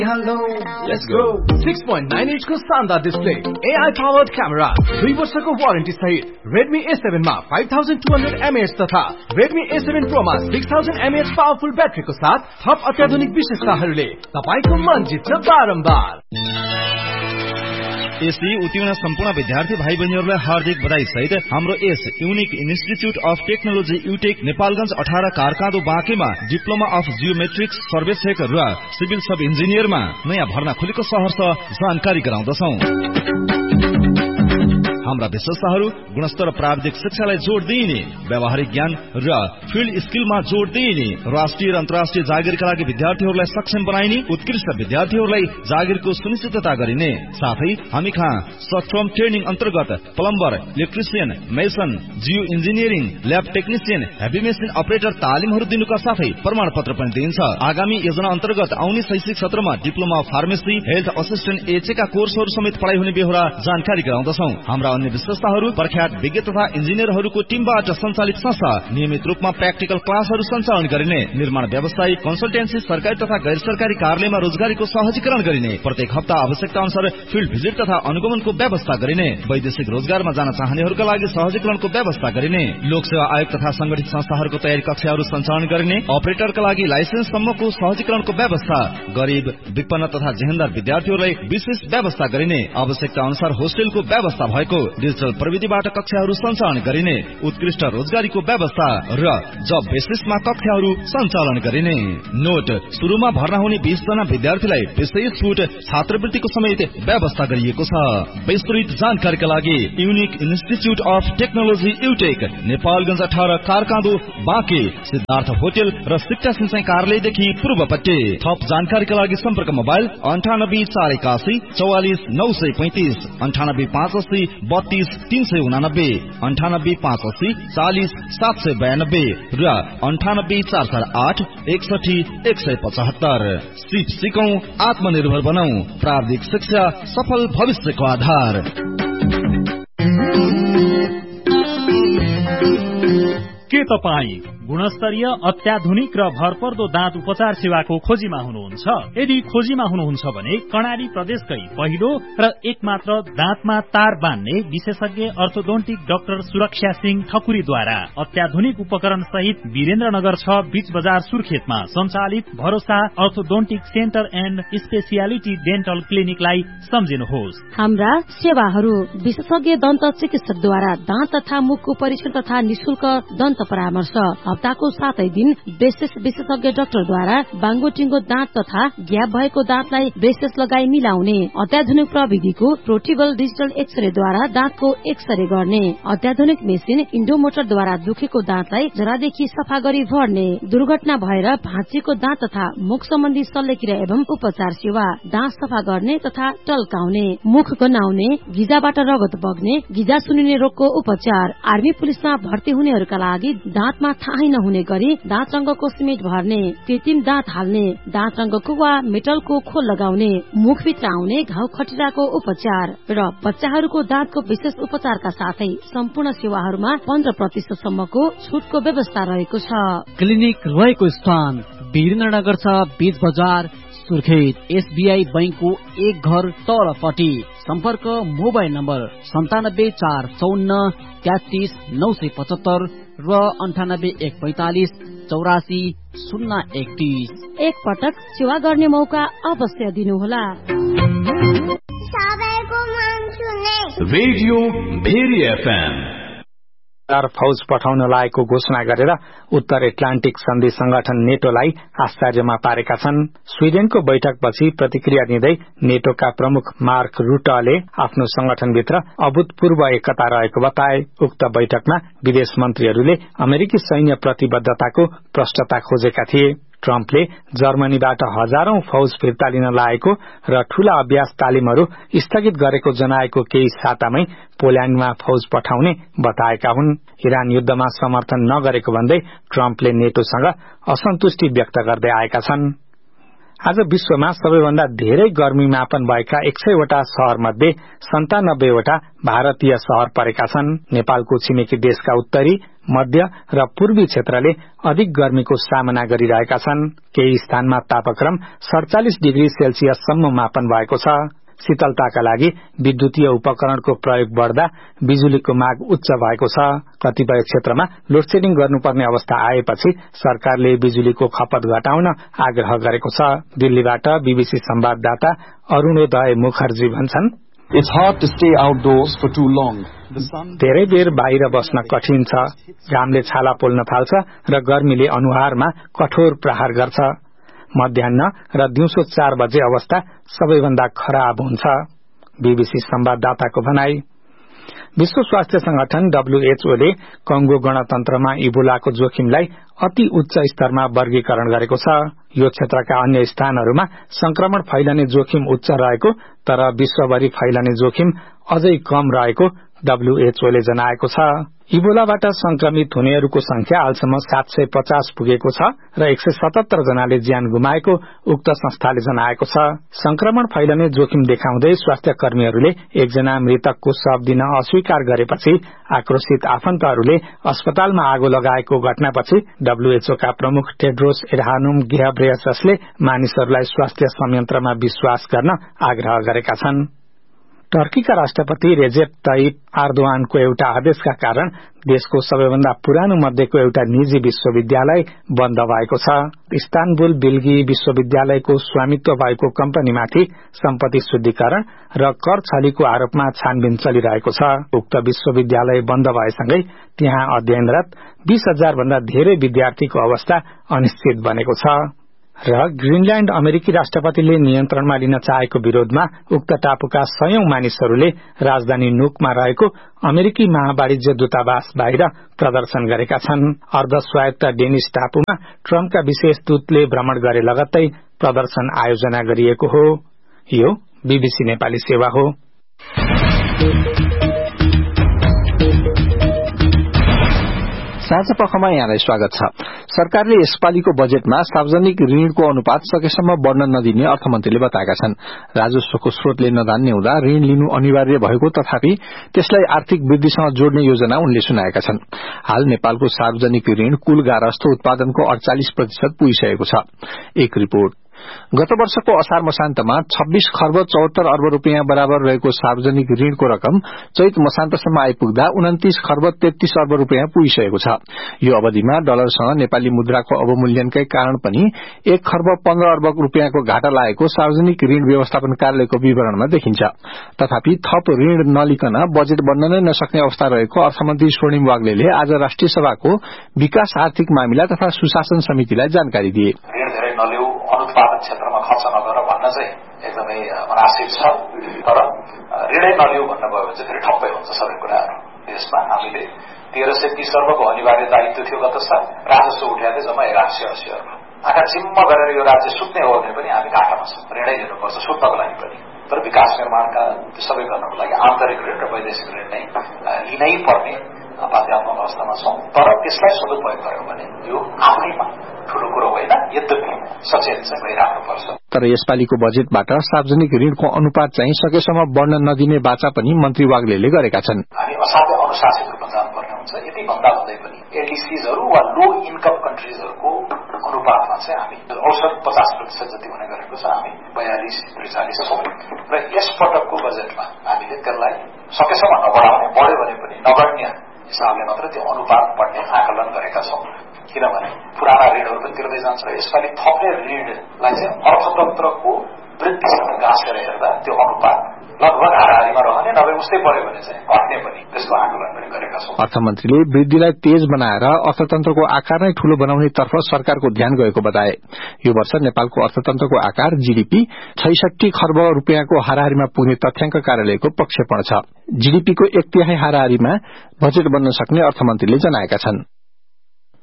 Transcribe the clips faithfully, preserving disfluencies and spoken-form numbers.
Hello, let's go. six point nine inch को शानदार display, A I powered camera, दुई वर्षको वारेन्टी सहित Redmi A seven मा five thousand two hundred milliamp hours तथा Redmi A seven Pro मा six thousand milliamp hours powerful ब्याट्रीको साथ थप अत्याधुनिक विशेषताहरूले तपाईको मन जित्छ बारम्बार। एसई उत्तीर्ण सम्पूर्ण विद्यार्थी भाइ बहिनीहरूलाई हार्दिक बधाई सहित हाम्रो S unique institute of technology युटेक Nepalgunj अठार कारकाँदो बाँकेमा डिप्लोमा अफ जियोमेट्रिक्स सर्वेक्षक र सिभिल सब इन्जिनियरमा नयाँ भर्ना खुलेको सहर्ष जानकारी गराउँदछौं। हाम्रा विशेषताहरू गुणस्तर प्राविधिक शिक्षालाई जोड दिइने, व्यावहारिक ज्ञान र फिल्ड स्किलमा जोड दिइने, राष्ट्रिय र अन्तर्राष्ट्रिय जागिरका लागि विद्यार्थीहरूलाई सक्षम बनाइने, उत्कृष्ट विद्यार्थीहरूलाई जागिरको सुनिश्चितता गरिने, साथै हामी कहाँ सर्ट टर्म ट्रेनिङ अन्तर्गत plumber, electrician, mason, Jio engineering, lab technician, heavy machine operator तालिमहरू दिनुका साथै प्रमाणपत्र पनि दिइन्छ। आगामी योजना अन्तर्गत आउने शैक्षिक सत्रमा diploma of pharmacy, health assistant एचएका कोर्सहरू समेत पढाइ हुने बेहोरा जानकारी गराउँदछौं। हाम्रा अन्य विशेषताहरू प्रख्यात विज्ञ तथा इन्जिनियरहरूको टिमबाट सञ्चालित संस्था, नियमित रूपमा प्र्याक्टिकल क्लासहरू सञ्चालन गरिने, निर्माण व्यवसाय, कन्सल्टेन्सी, सरकारी तथा गैर सरकारी कार्यालयमा रोजगारीको सहजीकरण गरिने, प्रत्येक हप्ता आवश्यकता अनुसार फिल्ड भिजिट तथा अनुगमनको व्यवस्था गरिने, वैदेशिक रोजगारमा जान चाहनेहरूका लागि सहजीकरणको व्यवस्था गरिने, लोकसेवा आयोग तथा संगठित संस्थाहरूको तयारी कक्षाहरू सञ्चालन गरिने, अपरेटरका लागि लाइसेन्स सम्मको सहजीकरणको व्यवस्था, गरीब, विपन्न तथा जेहेन्दार विद्यार्थीहरूलाई विशेष व्यवस्था गरिने, आवश्यकता अनुसार होस्टेलको व्यवस्था भएको, डिजिटल प्रविधिबाट कक्षाहरू सञ्चालन गरिने, उत्कृष्ट रोजगारीको व्यवस्था र जब बेसिसमा कक्षाहरू सञ्चालन गरिने। नोट, सुरुमा भर्ना हुने बीस जना विद्यार्थीलाई विशेष छुट छात्रवृत्तिको समेत व्यवस्था गरिएको छ। विस्तृत जानकारीका लागि unique institute of technology युटेक, Nepalgunj अठार कारकाँदो बाँके, सिद्धार्थ होटेल र शिक्षा सिंचाइ कार्यालयदेखि पूर्वपट्टि। थप जानकारीका लागि सम्पर्क मोबाइल अन्ठानब्बे चार एकासी चौवालिस नौ सय पैंतिस, अन्ठानब्बे पाँच अस्सी बत्तीस तीन सय उनानब्बे, अन्ठानब्बे पाँच अस्सी चालिस सात सय बयानब्बे र अन्ठानब्बे चार चार आठ एकसठी एक सय पचहत्तर। सिप सिकौं, आत्मनिर्भर बनौं, प्राविधिक शिक्षा सफल भविष्यको आधार। के तपाईँ गुणस्तरीय अत्याधुनिक र भरपर्दो दाँत उपचार सेवाको खोजीमा हुनुहुन्छ? यदि खोजीमा हुनुहुन्छ भने कर्णाली प्रदेशकै पहिलो र एकमात्र दाँतमा तार बान्ने विशेषज्ञ अर्थोडोन्टिक डाक्टर सुरक्षा सिंह ठकुरीद्वारा अत्याधुनिक उपकरण सहित वीरेन्द्रनगर छ बीच बजार सुर्खेतमा सञ्चालित भरोसा orthodontic centre and speciality dental क्लिनिकलाई सम्झिनुहोस्। हाम्रा सेवाहरू विशेषज्ञ दन्त चिकित्सकद्वारा दाँत तथा मुखको परीक्षण तथा निशुल्क दन्त परामर्श, हप्ताको सातै दिन ब्रेसेस विशेषज्ञ डाक्टरद्वारा बाङ्गो टिङ्गो दाँत तथा ग्याप भएको दाँतलाई ब्रेसेस लगाई मिलाउने, अत्याधुनिक प्रविधिको प्रोटिबल डिजिटल एक्सरेद्वारा दाँतको एक्सरे गर्ने, अत्याधुनिक मेसिन इन्डोमोटरद्वारा दुखेको दाँतलाई जरादेखि सफा गरी भर्ने, दुर्घटना भएर भाँचिएको दाँत तथा मुख सम्बन्धी शल्यक्रिया एवं उपचार सेवा, दाँत सफा गर्ने तथा टल्काउने, मुख गनाउने, गिजाबाट रगत बग्ने, गिजा सुनिने रोगको उपचार, आर्मी पुलिसमा भर्ती हुनेहरूका लागि दाँतमा थाहै नहुने गरी दाँत रंगको सिमेन्ट भर्ने, कृत्रिम दाँत हाल्ने, दाँत रंगको वा मेटलको खोल लगाउने, मुखभित्र आउने घाउ खटिराको उपचार र बच्चाहरूको दाँतको विशेष उपचारका साथै सम्पूर्ण सेवाहरूमा पन्ध्र प्रतिशत सम्मको छुटको व्यवस्था रहेको छ। क्लिनिक रहेको स्थान वीरेन्द्रनगर छ बीच बजार सुर्खेत, एसबीआई बैंकको एक घर तलपट्टि। सम्पर्क मोबाइल नम्बर सन्तानब्बे चार चौन्न तेत्तीस नौ सय पचहत्तर र अन्ठानब्बे एक पैंतालिस चौरासी शून्य एकतीस। एक पटक सेवा गर्ने मौका अवश्य दिनुहोला। रेडियो भेरी एफएम फौज पठाउन लागेको घोषणा गरेर उत्तर एटलान्टिक सन्धि संगठन नेटोलाई आश्चर्यमा पारेका छन्। स्वीडेनको बैठकपछि प्रतिक्रिया दिँदै नेटोका प्रमुख मार्क रुटले आफ्नो संगठनभित्र अभूतपूर्व एकता रहेको बताए। उक्त बैठकमा विदेश मन्त्रीहरूले अमेरिकी सैन्य प्रतिबद्धताको प्रष्टता खोजेका थिए। ट्रम्पले जर्मनीबाट हजारौं फौज फिर्ता लिन लागेको र ठूला अभ्यास तालिमहरू स्थगित गरेको जनाएको केही सातामै पोल्याण्डमा फौज पठाउने बताएका हुन्। इरान युद्धमा समर्थन नगरेको भन्दै ट्रम्पले नेटोसँग असन्तुष्टि व्यक्त गर्दै आएका छन्। आज विश्वमा सबैभन्दा धेरै गर्मी मापन भएका एक सयवटा शहर मध्ये सन्तानब्बेवटा भारतीय शहर परेका छन्। नेपालको छिमेकी देशका उत्तरी, मध्य र पूर्वी क्षेत्रले अधिक गर्मीको सामना गरिरहेका छन्। केही स्थानमा तापक्रम सड़चालिस डिग्री सेल्सियससम्म मापन भएको छ। शीतलताका लागि विद्युतीय उपकरणको प्रयोग बढ़दा बिजुलीको माग उच्च भएको छ। कतिपय क्षेत्रमा लोडसेडिङ गर्नुपर्ने अवस्था आएपछि सरकारले बिजुलीको खपत घटाउन आग्रह गरेको छ। दिल्लीबाट बीबीसी संवाददाता अरूणोदय मुखर्जी भन्छन्, It's hard to stay outdoors for too long. धेरै बेर बाहिर बस्न कठिन छ। घामले छाला पोल्न थाल्छ र गर्मीले अनुहारमा कठोर प्रहार गर्छ। मध्याह्न र दिउँसो चार बजे अवस्था सबैभन्दा खराब हुन्छ। बीबीसी संवाददाताको भनाई। विश्व स्वास्थ्य संगठन डब्ल्यूएचओ ले कंगो गणतन्त्रमा इबोलाको जोखिमलाई अति उच्च स्तरमा वर्गीकरण गरेको छ। यो क्षेत्रका अन्य स्थानहरूमा संक्रमण फैलने जोखिम उच्च रहेको तर विश्वभरि फैलने जोखिम अझै कम रहेको डब्ल्यूएचओ ले जनाएको छ। इबोलाबाट संक्रमित हुनेहरूको संख्या हालसम्म सात सय पचास पुगेको छ र एक सय सतहत्तर जनाले ज्यान गुमाएको उक्त संस्थाले जनाएको छ। संक्रमण फैलने जोखिम देखाउँदै स्वास्थ्य कर्मीहरूले एकजना मृतकको शव दिन अस्वीकार गरेपछि आक्रोशित आफन्तहरूले अस्पतालमा आगो लगाएको घटनापछि डब्ल्यूएचओ का प्रमुख टेड्रोस एडहानोम घेब्रेयससले मानिसहरूलाई स्वास्थ्य संयन्त्रमा विश्वास गर्न आग्रह गरेका छन्। टर्कीका राष्ट्रपति रेजेप तयिप एर्दोआनको एउटा आदेशका कारण देशको सबैभन्दा पुरानो मध्येको एउटा निजी विश्वविद्यालय बन्द भएको छ। इस्तानबुल बिल्गी विश्वविद्यालयको स्वामित्व भएको कम्पनीमाथि सम्पत्ति शुद्धिकरण र कर छलीको आरोपमा छानबिन चलिरहेको छ। उक्त विश्वविद्यालय बन्द भएसँगै त्यहाँ अध्ययनरत बीस हजार भन्दा धेरै विद्यार्थीको अवस्था अनिश्चित बनेको छ। र ग्रीनल्याण्ड अमेरिकी राष्ट्रपतिले नियन्त्रणमा लिन चाहेको विरोधमा उक्त टापुका सयौं मानिसहरूले राजधानी नुकमा रहेको अमेरिकी महावाणिज्य दूतावास बाहिर प्रदर्शन गरेका छन्। अर्ध स्वायत्त डेनिस टापुमा ट्रम्पका विशेष दूतले भ्रमण गरे लगत्तै प्रदर्शन आयोजना गरिएको हो। यो बीबीसी नेपाली सेवा हो। साँझ पखमा यहाँलाई स्वागत छ। सरकारले यसपालिको बजेटमा सार्वजनिक ऋणको अनुपात सकेसम्म बढ़न नदिने अर्थमन्त्रीले बताएका छन्। राजस्वको स्रोतले नधान्ने हुँदा ऋण लिनु अनिवार्य भएको तथापि त्यसलाई आर्थिक वृद्धिसँग जोड्ने योजना उनले सुनाएका छन्। हाल नेपालको सार्वजनिक ऋण कुल गारस्थ उत्पादनको अड़चालिस प्रतिशत पुगिसकेको छ। एक रिपोर्ट। गत वर्षको असार मसान्तमा छब्बीस खर्ब चौहत्तर अर्ब रूपियाँ बराबर रहेको सार्वजनिक ऋणको रकम चैत मसान्तसम्म आइपुग्दा उन्तीस खर्ब तेत्तीस अर्ब रूपियाँ पुगिसकेको छ। यो अवधिमा डलरसँग नेपाली मुद्राको अवमूल्यनकै कारण पनि एक खर्ब पन्ध्र अर्ब रूपियाँको घाटा लागेको सार्वजनिक ऋण व्यवस्थापन कार्यालयको विवरणमा देखिन्छ। तथापि थप ऋण नलिकन बजेट बन्न नै नसक्ने अवस्था रहेको अर्थमन्त्री स्वर्णिम वाग्लेले आज राष्ट्रिय सभाको विकास आर्थिक मामिला तथा सुशासन समितिलाई जानकारी दिए। अनुत्पादन क्षेत्रमा खर्च नगर भन्न चाहिँ एकदमै मनासिब छ, तर ऋणै नलियो भन्नुभयो भने चाहिँ फेरि ठप्पै हुन्छ सबै कुराहरू। देशमा हामीले तेह्र सय तीस अर्बको अनिवार्य दायित्व थियो गत साल, राजस्व उठाएको थियो जम्मा एघार सय अस्सी अर्ब। आँखा चिम्म गरेर यो राज्य सुत्ने हो भने पनि हामी घाटामा छौँ, ऋणै लिनुपर्छ सुत्नको लागि पनि। तर विकास निर्माणका सबै गर्नको लागि आन्तरिक ऋण र वैदेशिक ऋण नै लिनै पर्ने बाध्यात्मक अवस्थामा छौँ। तर त्यसलाई सदुपयोग गर्यो भने यो आफैमा ठूलो कुरो होइन, यद्यपि सचेत चाहिँ भइराख्नुपर्छ। तर यसपालिको बजेटबाट सार्वजनिक ऋणको अनुपात चाहिँ सकेसम्म बढ़न नदिने बाचा पनि मन्त्री वाग्लेले गरेका छन्। हामी असाध्यै अनुशासित रूपमा जानुपर्ने हुन्छ। यति भन्दा भन्दै पनि एलडीसीजहरू वा लो इन्कम कन्ट्रीजहरूको अनुपातमा चाहिँ हामी औसत पचास प्रतिशत जति हुने गरेको छ, हामी बयालिस त्रिचालिस छौँ। र यसपटकको बजेटमा हामीले त्यसलाई सकेसम्म नबढाउने, बढ्यो भने पनि नगण्य हिसाबले मात्र त्यो अनुपात बढ्ने आकलन गरेका छौँ। किनभने पुराना ऋणहरू पनि तिर्दै जान्छ र यसपालि थप्ने ऋणलाई चाहिँ अर्थतन्त्रको वृद्धिसँग गाँसेर हेर्दा त्यो अनुपात लगभग हाराहारीमा रहने, नभए उस्तै बढ्यो भने चाहिँ घट्ने पनि त्यसको आकलन पनि गरेका छौँ। अर्थमन्त्रीले वृद्धिलाई तेज बनाएर अर्थतन्त्रको आकार नै ठूलो बनाउने तर्फ सरकारको ध्यान गएको बताए। यो वर्ष नेपालको अर्थतन्त्रको आकार जीडीपी छैसठी खर्ब रूपियाँको हाराहारीमा पुग्ने तथ्याङ्क कार्यालयको प्रक्षेपण छ। जीडीपीको एक तिहाई हाराहारीमा बजेट बन्न सक्ने अर्थमन्त्रीले जनाएका छन्।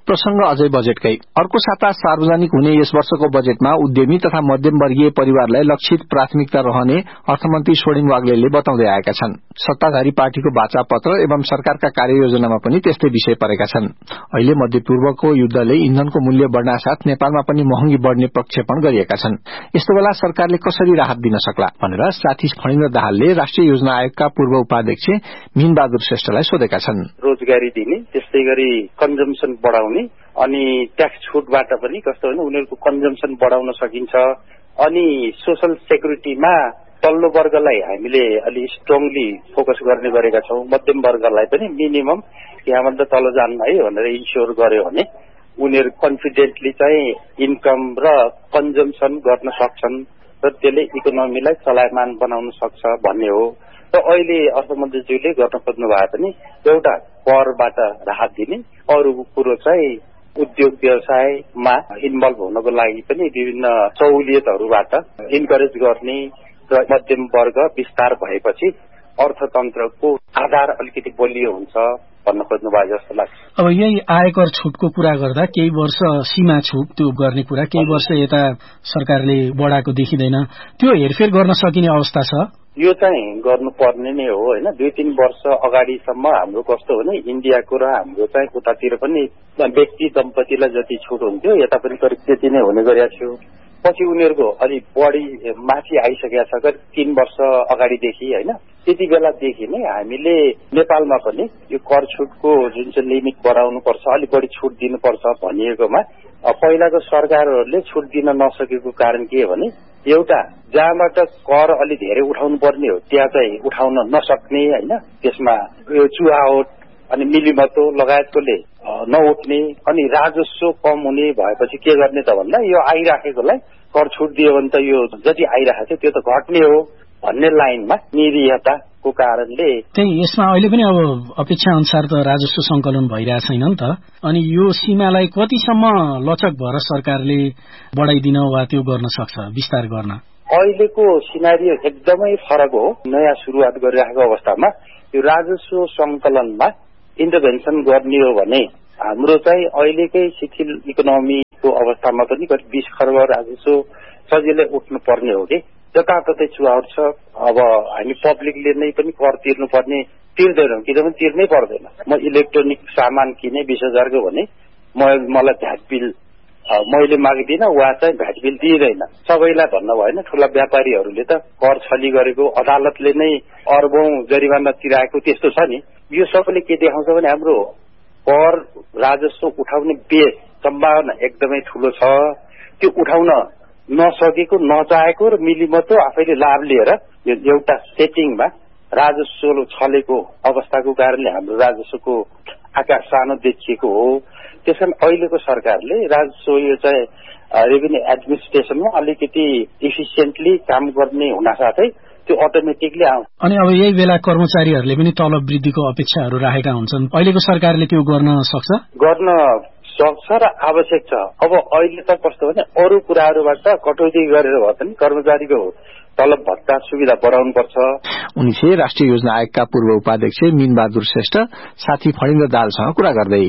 प्रसंग अझै बजेटकै। अर्को साता सार्वजनिक हुने यस वर्षको बजेटमा उद्यमी तथा मध्यमवर्गीय परिवारलाई लक्षित प्राथमिकता रहने अर्थमन्त्री छोडेन वाग्लेले बताउँदै आएका छन्। सत्ताधारी पार्टीको वाचा पत्र एवं सरकारका कार्ययोजनामा पनि त्यस्तै विषय परेका छन्। अहिले मध्यपूर्वको युद्धले इन्धनको मूल्य बढ्नासाथ नेपालमा पनि महँगी बढ्ने प्रक्षेपण गरिएका छन्। यस्तो बेला सरकारले कसरी राहत दिन सक्ला भनेर साथी फणिन्द्र दाहालले राष्ट्रिय योजना आयोगका पूर्व उपाध्यक्ष मीन बहादुर श्रेष्ठलाई सोधेका छन्। रोजगारी दिने, त्यस्तै गरी कन्जम्सन बढाउने, अनि ट्याक्स छुटबाट पनि कस्तो भने उनीहरूको कन्जम्सन बढाउन सकिन्छ। अनि सोशल सेक्युरिटीमा तल्लो वर्गलाई हामीले अलि स्ट्रङली फोकस गर्ने गरेका छौं। मध्यम वर्गलाई पनि मिनिमम यहाँभन्दा तल जान्न है भनेर इन्स्योर गर्यो भने उनीहरू कन्फिडेन्टली चाहिँ इन्कम र कन्जम्सन गर्न सक्छन् र त्यसले इकोनोमीलाई चलायमान बनाउन सक्छ भन्ने हो। र अहिले अर्थमन्त्रीज्यूले गर्न खोज्नु भए पनि एउटा करबाट राहत दिने, अरू कुरो चाहिँ उद्योग व्यवसायमा इन्भल्भ हुनको लागि पनि विभिन्न सहुलियतहरूबाट इन्करेज गर्ने र मध्यम वर्ग विस्तार भएपछि अर्थतन्त्रको आधार अलिकति बलियो हुन्छ भन्न खोज्नु भयो जस्तो लाग्छ। अब यही आयकर छुटको कुरा गर्दा केही वर्ष सीमा छुट त्यो गर्ने कुरा, केही वर्ष यता सरकारले बढाएको देखिँदैन, त्यो हेरफेर गर्न सकिने अवस्था छ? यो चाहिँ गर्नुपर्ने नै हो होइन। दुई तीन वर्ष अगाडिसम्म हाम्रो कस्तो हो भने इन्डियाको र हाम्रो चाहिँ उतातिर पनि व्यक्ति दम्पतिलाई जति छुट हुन्थ्यो यता पनि करिब त्यति नै हुने गरेको थियो। पछि उनीहरूको अलि बढी माथि आइसकेका छ, करिब तीन वर्ष अगाडिदेखि होइन। त्यति बेलादेखि नै हामीले नेपालमा पनि यो कर छुटको जुन चाहिँ लिमिट बढाउनु पर्छ, अलिक बढी छुट दिनुपर्छ भनिएकोमा पहिलाको सरकारहरूले छुट दिन नसकेको कारण के हो भने एउटा जहाँबाट कर अलि धेरै उठाउनु पर्ने हो त्यहाँ चाहिँ उठाउन नसक्ने होइन, त्यसमा यो चुहावट अनि मिलिमतो लगायतकोले नउठ्ने, अनि राजस्व कम हुने भएपछि के गर्ने त भन्दा यो आइराखेकोलाई कर छुट दियो भने त यो जति आइराखेको थियो त्यो त घट्ने हो भन्ने लाइनमा निरीहताको कारणले त्यही यसमा अहिले पनि अब अपेक्षा अनुसार त राजस्व संकलन भइरहेको छैन नि त। अनि यो सीमालाई कतिसम्म लचक भएर सरकारले बढाइदिन वा त्यो गर्न सक्छ, विस्तार गर्न? अहिलेको सिनारियो एकदमै फरक हो। नयाँ सुरुवात गरिरहेको अवस्थामा यो राजस्व संकलनमा इन्टरभेन्सन गर्ने हो भने हाम्रो चाहिँ अहिलेकै शिथिल इकोनोमीको अवस्थामा पनि करिब बीस खर्ब राजस्व सजिलै उठ्नु पर्ने हो कि जताततै चुहावट छ। अब हामी पब्लिकले नै पनि कर तिर्नुपर्ने तिर्दैनौँ, किनभने तिर्नै पर्दैन। म इलेक्ट्रोनिक सामान किने बीस हजारको भने म मलाई भ्याट बिल मैले माग्दिनँ, उहाँ चाहिँ भ्याट बिल दिइँदैन। सबैलाई भन्न भएन, ठूला व्यापारीहरूले त कर छली गरेको, अदालतले नै अर्बौं जरिवाना तिराएको त्यस्तो छ नि। यो सबैले के देखाउँछ भने हाम्रो कर राजस्व उठाउने बेस सम्भावना एकदमै ठूलो छ। त्यो उठाउन नसकेको, नचाहेको र मिलिमतो आफैले लाभ लिएर यो एउटा सेटिङमा राजस्व छलेको अवस्थाको कारणले हाम्रो राजस्वको आकार सानो देखिएको हो। त्यसकारण अहिलेको सरकारले राजस्व यो चाहिँ रेभिन्यू एडमिनिस्ट्रेसनमा अलिकति इफिसियन्टली काम गर्ने हुनासाथै त्यो अटोमेटिकली आउँछ। अनि अब यही बेला कर्मचारीहरूले पनि तलब वृद्धिको अपेक्षाहरू राखेका हुन्छन्, अहिलेको सरकारले त्यो गर्न सक्छ? गर्न सक्छ र आवश्यक छ। अब अहिले त कस्तो भने अरू कुराहरूबाट कटौती गरेर भए पनि कर्मचारीको तलब भत्ता सुविधा बढाउनु पर्छ। उनी राष्ट्रिय योजना आयोगका पूर्व उपाध्यक्ष मीन बहादुर श्रेष्ठ साथी फणिन्द्र दाहालसँग कुरा गर्दै।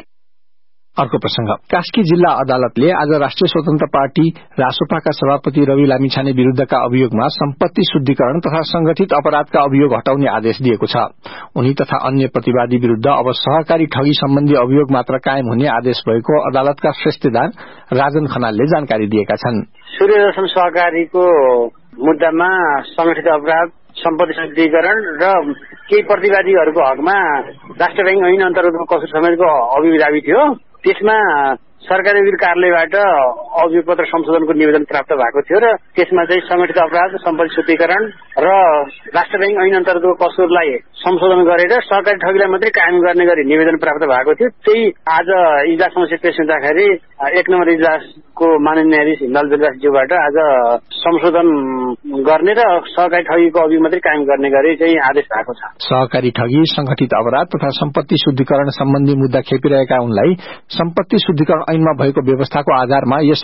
अर्को प्रसंग, कास्की जिल्ला अदालतले आज राष्ट्रिय स्वतन्त्र पार्टी रासोपाका सभापति रवि लामिछाने विरूद्धका अभियोगमा सम्पत्ति शुद्धिकरण तथा संगठित अपराधका अभियोग हटाउने आदेश दिएको छ। उनी तथा अन्य प्रतिवादी विरूद्ध अब सहकारी ठगी सम्बन्धी अभियोग मात्र कायम हुने आदेश भएको अदालतका श्रेष्ठदार राजन खनालले जानकारी दिएका छन्। सूर्यदर्शन सहकारीको मुद्दामा संगठित अपराध, सम्पत्ति शुद्धिकरण र केही प्रतिवादीहरूको हकमा राष्ट्र ब्याङ्क ऐन अन्तर्गतको कसुर समेतको अभियोग दाबी थियो। त्यसमा सरकारी वकिल कार्यालयबाट अभियोग पत्र संशोधनको निवेदन प्राप्त भएको थियो र त्यसमा चाहिँ संगठित अपराध, सम्पत्ति शुद्धिकरण र राष्ट्र ब्याङ्क ऐन अन्तर्गतको कसुरलाई संशोधन गरेर सरकारी ठगीलाई मात्रै कायम गर्ने गरी निवेदन प्राप्त भएको थियो। त्यही आज इजलास समक्ष पेश हुँदाखेरि एक नम्बर इजलासको माननीय न्यायाधीश हिमलाल बेलदासज्यूबाट आज संशोधन गर्ने र सहकारी ठगीको अभियोग मात्रै कायम गर्ने गरी चाहिँ आदेश भएको छ। सहकारी ठगी, संगठित अपराध तथा सम्पत्ति शुद्धिकरण सम्बन्धी मुद्दा खेपिरहेका उनलाई सम्पत्ति शुद्धिकरण ऐनमा भएको व्यवस्थाको आधारमा यस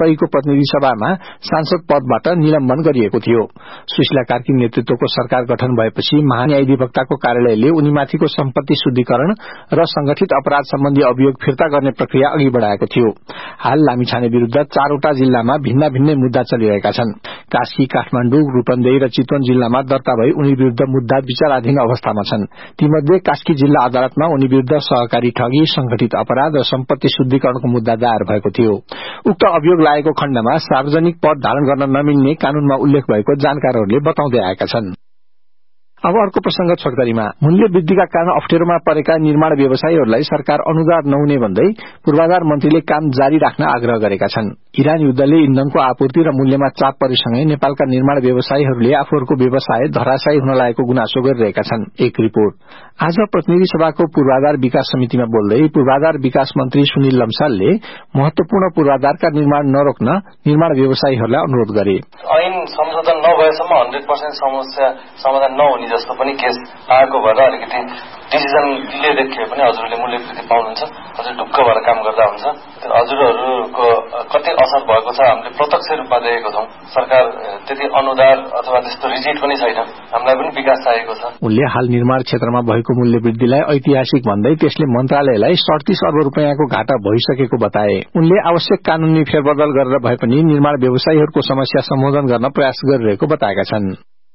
तहको प्रतिनिधि सभामा सांसद पदबाट निलम्बन गरिएको थियो। सुशीला कार्की नेतृत्वको सरकार गठन भएपछि महान्यायाधिवक्ताको कार्यालयले उनीमाथिको सम्पत्ति शुद्धिकरण र संगठित अपराध सम्बन्धी अभियोग फिर्ता गर्ने प्रक्रिया अघि बढ़ाएको थियो। हाल लामिछाने विरूद्ध चारवटा जिल्लामा भिन्ना भिन्नै मुद्दा चलिरहेका छन्। कास्की, काठमाण्डु, रूपन्देही र चितवन जिल्लामा दर्ता भई उनी विरूद्ध मुद्दा विचाराधीन अवस्थामा छन्। तीमध्ये कास्की जिल्ला अदालतमा उनी विरूद्ध सहकारी ठगी, संगठित अपराध र सम्पत्ति शुद्धिकरणको मुद्दा दायर भएको थियो। उक्त अभियोग लागेको खण्डमा सार्वजनिक पद धारण गर्न नमिल्ने कानूनमा उल्लेख भएको जानकारहरूले बताउँदै आएका छन्। अब अर्को प्रसंग छोटकरीमा मूल्य वृद्धिका कारण अप्ठ्यारोमा परेका निर्माण व्यवसायीहरूलाई सरकार अनुदान नहुने भन्दै पूर्वाधार मन्त्रीले काम जारी राख्न आग्रह गरेका छन्। इरान युद्धले इन्धनको आपूर्ति र मूल्यमा चाप परेसँगै नेपालका निर्माण व्यवसायीहरूले आफूहरूको व्यवसाय धराशायी हुन लागेको गुनासो गरिरहेका छन्। एक रिपोर्ट। आज प्रतिनिधि सभाको पूर्वाधार विकास समितिमा बोल्दै पूर्वाधार विकास मन्त्री सुनिल लम्सालले महत्वपूर्ण पूर्वाधारका निर्माण नरोक्न निर्माण व्यवसायीहरूलाई अनुरोध गरे। ऐन संशोधन नभएसम्म हन्ड्रेड पर्सेन्ट समस्या समाधान नहुने जस्तो पनि केस आएको भएर अलिकति डिसिजन डिले देखिए पनि हजुरहरूले मूल्य वृद्धि पाउनुहुन्छ। हजुर ढुक्क भएर काम गर्दा हुन्छ। हजुरहरूको कति असर भएको छ हामीले प्रत्यक्ष रूपमा देखेको छौं। सरकार त्यति अनुदार अथवा त्यस्तो रिजिड पनि छैन। हामीलाई पनि विकास चाहिएको छ। उनले हाल निर्माण क्षेत्रमा भएको मूल्य वृद्धिलाई ऐतिहासिक भन्दै त्यसले मन्त्रालयलाई सडतीस अर्ब रुपियाँको घाटा भइसकेको बताए। उनले आवश्यक कानूनी फेरबदल गरेर भए पनि निर्माण व्यवसायीहरूको समस्या सम्बोधन गर्न प्रयास गरिरहेको बताएका छन्।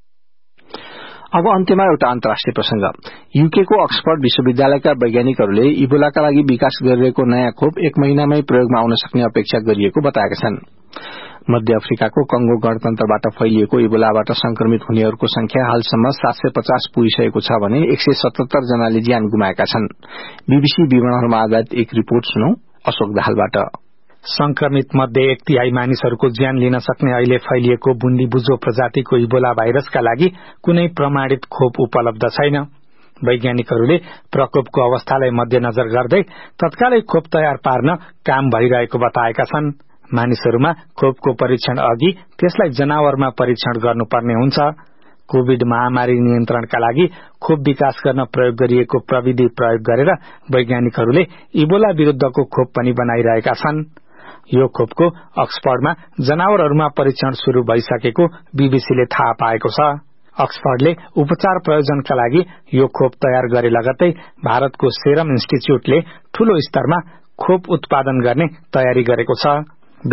अब अन्त्यमा एउटा अन्तर्राष्ट्रिय प्रसंग। यूकेको अक्सफोर्ड विश्वविद्यालयका वैज्ञानिकहरूले इबोलाका लागि विकास गरिरहेको नयाँ खोप एक महिनामै प्रयोगमा आउन सक्ने अपेक्षा गरिएको बताएका छन्। मध्य अफ्रिकाको कंगो गणतन्त्रबाट फैलिएको इबोलाबाट संक्रमित हुनेहरूको संख्या हालसम्म सात सय पचास पुगिसकेको छ भने एक सय सतहत्तर जनाले ज्यान गुमाएका छन्। बीबीसी विवरणहरूमा आधारित एक रिपोर्ट सुनौ अशोक दाहालबाट। संक्रमित मध्ये एक तिहाई मानिसहरूको ज्यान लिन सक्ने अहिले फैलिएको बुन्दी बुजो प्रजातिको इबोला भाइरसका लागि कुनै प्रमाणित खोप उपलब्ध छैन। वैज्ञानिकहरूले प्रकोपको अवस्थालाई मध्यनजर गर्दै तत्कालै खोप तयार पार्न काम भइरहेको बताएका छन्। मानिसहरूमा खोपको परीक्षण अघि त्यसलाई जनावरमा परीक्षण गर्नुपर्ने हुन्छ। कोविड महामारी नियन्त्रणका लागि खोप विकास गर्न प्रयोग गरिएको प्रविधि प्रयोग गरेर वैज्ञानिकहरूले इबोला विरूद्धको खोप पनि बनाइरहेका छन्। यो खोपको अक्सफोर्डमा जनावरहरूमा परीक्षण शुरू भइसकेको बीबीसीले थाहा पाएको छ। अक्सफोर्डले उपचार प्रयोजनका लागि यो खोप तयार गरे लगत्तै भारतको सेरम इन्स्टिच्यूटले ठूलो स्तरमा खोप उत्पादन गर्ने तयारी गरेको छ।